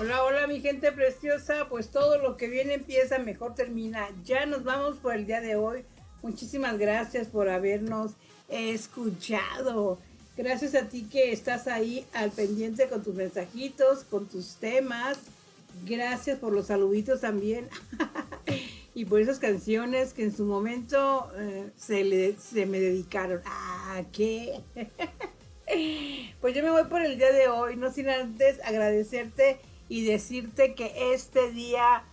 Hola, hola mi gente preciosa, pues todo lo que viene empieza, mejor termina. Ya nos vamos por el día de hoy. Muchísimas gracias por habernos escuchado. Gracias a ti que estás ahí al pendiente con tus mensajitos, con tus temas. Gracias por los saluditos también. Y por esas canciones que en su momento se me dedicaron. Ah, ¿qué? Pues yo me voy por el día de hoy, no sin antes agradecerte y decirte que este día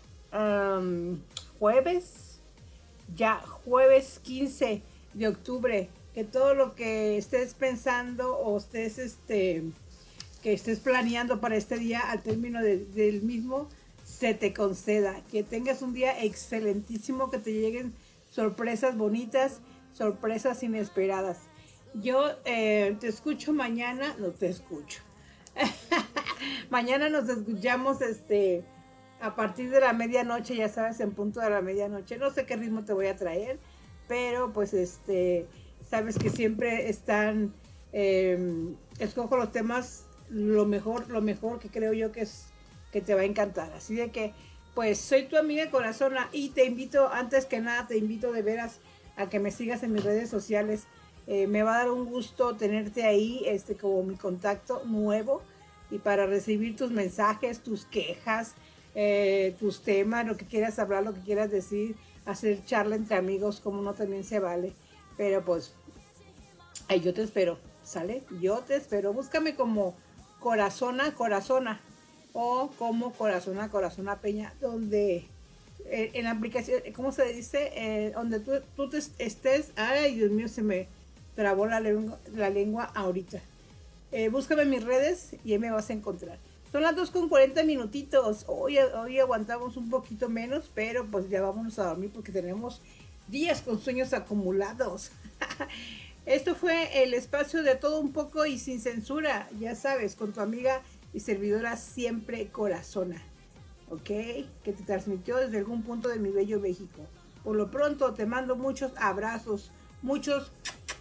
jueves, ya jueves 15 de octubre, que todo lo que estés pensando o que estés planeando para este día al término del mismo se te conceda, que tengas un día excelentísimo, que te lleguen sorpresas bonitas, sorpresas inesperadas. Yo te escucho mañana, no te escucho. Mañana nos escuchamos a partir de la medianoche, ya sabes, en punto de la medianoche. No sé qué ritmo te voy a traer, pero pues sabes que siempre están, escojo los temas lo mejor que creo yo que te va a encantar. Así de que, pues soy tu amiga Corazona y te invito, antes que nada, te invito de veras a que me sigas en mis redes sociales. Me va a dar un gusto tenerte ahí, como mi contacto nuevo y para recibir tus mensajes, tus quejas, tus temas, lo que quieras hablar, lo que quieras decir, hacer charla entre amigos, como no también se vale. Pero pues, ahí yo te espero, ¿sale? Yo te espero. Búscame como Corazona o como Corazona Peña, donde en la aplicación, ¿cómo se dice? Donde tú estés. Ay, Dios mío, se me trabó la lengua ahorita. Búscame en mis redes y ahí me vas a encontrar. Son las 2:40 minutitos. Hoy aguantamos un poquito menos, pero pues ya vámonos a dormir porque tenemos días con sueños acumulados. Esto fue el espacio de todo un poco y sin censura, ya sabes, con tu amiga y servidora siempre Corazona, ¿ok? Que te transmitió desde algún punto de mi bello México. Por lo pronto te mando muchos abrazos, muchos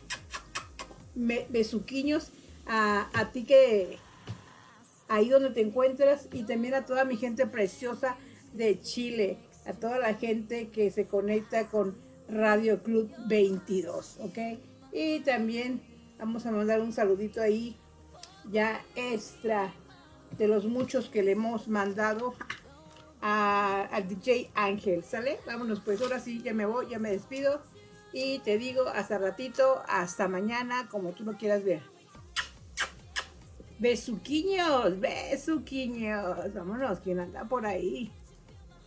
besuquiños a ti que ahí donde te encuentras y también a toda mi gente preciosa de Chile, a toda la gente que se conecta con Radio Club 22, ¿ok? Y también vamos a mandar un saludito ahí ya extra de los muchos que le hemos mandado al DJ Ángel, ¿sale? Vámonos pues, ahora sí, ya me voy, ya me despido y te digo hasta ratito, hasta mañana, como tú lo quieras ver. Besuquiños, besuquiños. Vámonos, ¿quién anda por ahí?